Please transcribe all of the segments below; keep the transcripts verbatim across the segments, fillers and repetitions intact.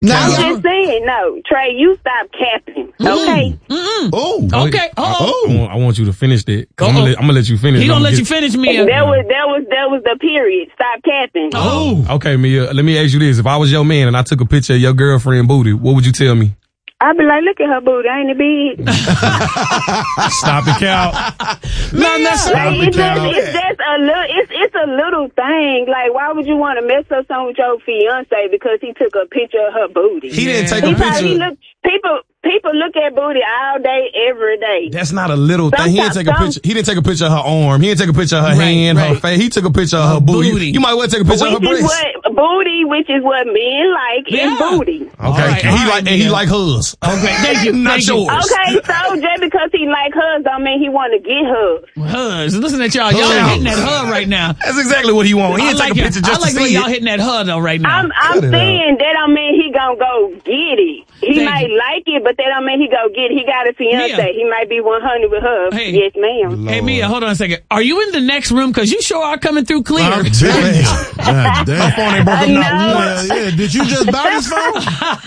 I'm just saying, no, Trey, you stop capping, okay? Mm-mm. Oh, okay. Oh, I want, I want you to finish that. Cause I'm, gonna let, I'm gonna let you finish. He gonna I'm let get... you finish, Mia. That was that was that was the period. Stop capping. Oh, okay, Mia. Let me ask you this: if I was your man and I took a picture of your girlfriend booty, what would you tell me? I'd be like, look at her booty, ain't it big? Stop the count. No, that's like, it's, just, it's just a little, it's it's a little thing. Like, why would you want to mess up something with your fiance because he took a picture of her booty? He didn't take he a picture. He look, people people look at booty all day, every day. That's not a little thing. He didn't take a picture. He didn't take a picture of her arm. He didn't take a picture of her Right, hand, right. her face. He took a picture of her, her booty. booty. You might well take a picture which of her is breast. What, booty, which is what men like, Yeah. is booty. Okay, right, and he all like right, and he Mia. like hers. Okay, thank you. Not thank you. yours. Okay, so just because he like hers don't mean he want to get hers. Hugs. Listen at y'all. Y'all Hugs. hitting that hug right now. That's exactly what he want. He I didn't like take a it. picture just I like to the way see y'all it. hitting that hug though right now. I'm I'm Cut it saying that don't mean he gonna go get it. He Thank might you. like it, but that don't mean he go get it. He got a fiance. Mia. He might be one hundred with her. Hey. Yes, ma'am. Hey, Mia, hold on a second. Are you in the next room? Because you sure are coming through clear. I'm telling you. God damn. My phone ain't broke up I not know. once. Yeah, yeah. Did you just buy this phone?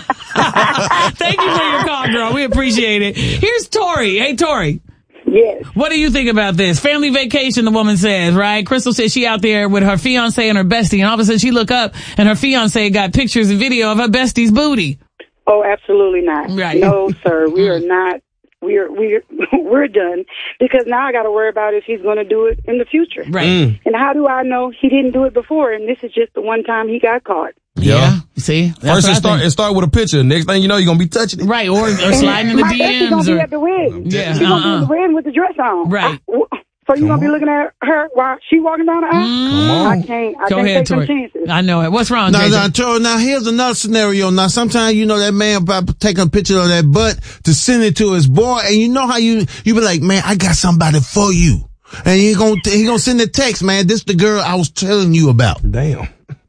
Thank you for your call, girl. We appreciate it. Here's Tori. Hey, Tori. Yes. What do you think about this? Family vacation, the woman says, right? Crystal says she out there with her fiance and her bestie, and all of a sudden she look up and her fiance got pictures and video of her bestie's booty. Oh, absolutely not. Right. No, sir. We are not. We're we're we're done because now I got to worry about if he's going to do it in the future. Right. Mm. And how do I know he didn't do it before? And this is just the one time he got caught. Yeah. See? That's First what it I start think. it start with a picture. Next thing you know, you're gonna be touching it. Right, or, or sliding in the My D bestie gonna Ms. be Or, at the wedding. yeah, She's gonna be uh-uh. at the wedding with the dress on. Right. I- so you gonna be looking at her while she walking down the aisle? Mm. on. I can't. I Go can't ahead, take some Tori. chances. I know it. What's wrong, Now, J J? now, Joe, now here's another scenario. Now, sometimes you know that man about taking a picture of that butt to send it to his boy, and you know how you you be like, man, I got somebody for you, and he gonna he gonna send a text, man. This the girl I was telling you about. Damn.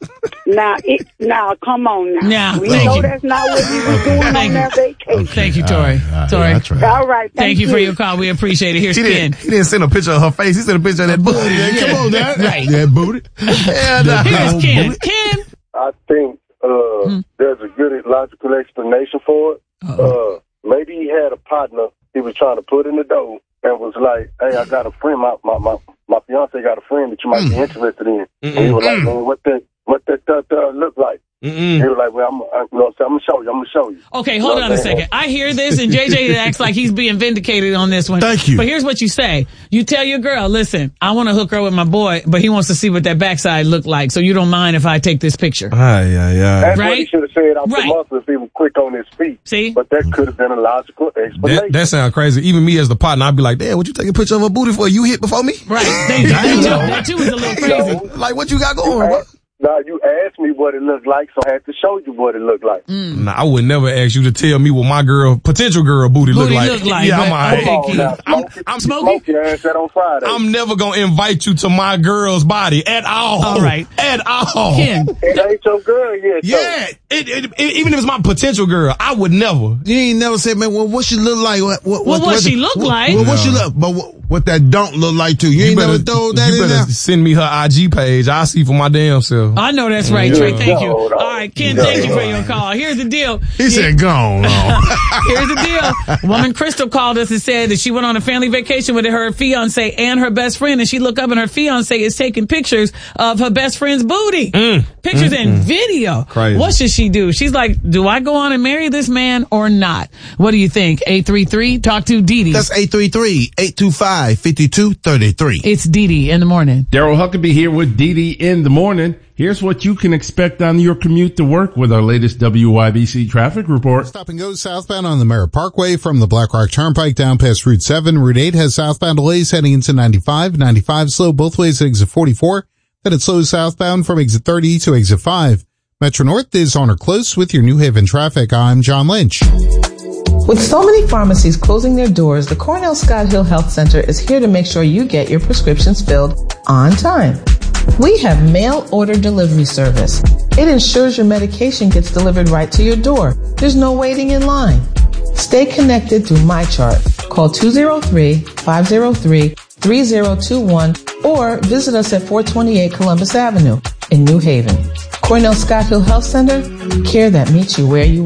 Now, it, now, come on now. Now, we thank know you. that's not what we was doing Thank on you. that vacation. Thank you, Tori. All right, Tori. yeah, that's right. All right. Thank, Thank you for your call. We appreciate it. Here's He Ken. didn't, he didn't send a picture of her face. He sent a picture of that booty. Yeah, come on, that Right. that booty. Yeah, nah. Here's Ken. Ken. I think uh, there's a good logical explanation for it. Uh, maybe he had a partner he was trying to put in the dough and was like, hey, I got a friend, my my, my, my fiance got a friend that you might be interested in. And he was like, man, what that, what that, that, that look like? Mm-mm. He was like, well, I'm, I, you know, I'm going to show you, I'm going to show you. Okay, hold You know on what a I'm saying? second. I hear this, and J J acts like he's being vindicated on this one. Thank you. But here's what you say. You tell your girl, listen, I want to hook her with my boy, but he wants to see what that backside looked like, so you don't mind if I take this picture. Aye, aye, aye. That's what Right? he should have said off Right. the muscle if he was quick on his feet. See? But that could have been a logical explanation. That, that sounds crazy. Even me as the partner, I'd be like, damn, what you take a picture of her booty for? You hit before me? Right. Thank you. That too, that too is a little crazy. Like, what you got going, bro? Now, you asked me what it looked like, so I had to show you what it looked like. Nah, I would never ask you to tell me what my girl, potential girl booty, look Booty like. look like, yeah, I'm but- alright. okay, Come on Keith. now, I'm, Smokey. I'm Smokey? Smoke your ass that on Friday. I'm never gonna invite you to my girl's body at all. All right. At all. Ken. It ain't your girl yet, though. Yeah. It, it, it, even if it's my potential girl, I would never. You ain't never said, man, well, what she look like? What, what, Well, what she look what, like? Well, what she look, but what, what that don't look like too. You, ain't better, never throw that you in better there. send me her I G page. I'll see for my damn self. I know that's right, Trey. Thank you. No, no. All right, Ken, No, thank you for no. your call. Here's the deal. He said, go on. on. Here's the deal. Woman Crystal called us and said that she went on a family vacation with her fiance and her best friend, and she looked up and her fiance is taking pictures of her best friend's booty. Pictures and video. Crazy. What should she do? She's like, do I go on and marry this man or not? What do you think? eight three three, talk to Dee Dee. That's eight three three, eight two five, five two three three. It's Dee Dee in the morning. Daryl Huckabee here with Dee Dee in the morning. Here's what you can expect on your commute to work with our latest W Y B C traffic report. Stop and go southbound on the Merritt Parkway from the Black Rock Turnpike down past Route seven. Route eight has southbound delays heading into ninety-five. ninety-five slow both ways at exit forty-four. Then it slows southbound from exit thirty to exit five. Metro North is on or close with your New Haven traffic. I'm John Lynch. With so many pharmacies closing their doors, the Cornell Scott Hill Health Center is here to make sure you get your prescriptions filled on time. We have mail order delivery service. It ensures your medication gets delivered right to your door. There's no waiting in line. Stay connected through MyChart. Call two oh three, five oh three, three oh two one or visit us at four twenty-eight Columbus Avenue in New Haven. Cornell Scott Hill Health Center, care that meets you where you